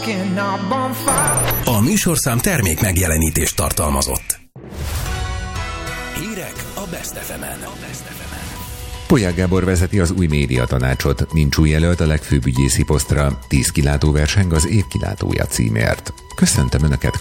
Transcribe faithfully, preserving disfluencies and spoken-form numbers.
A műsorszám termék megjelenítést tartalmazott. Hírek a Best ef emen. Polyák Gábor vezeti az új médiatanácsot, nincs új jelölt a legfőbb ügyészi posztra, tíz kilátó verseng az év kilátója címért. Köszöntöm Önöket,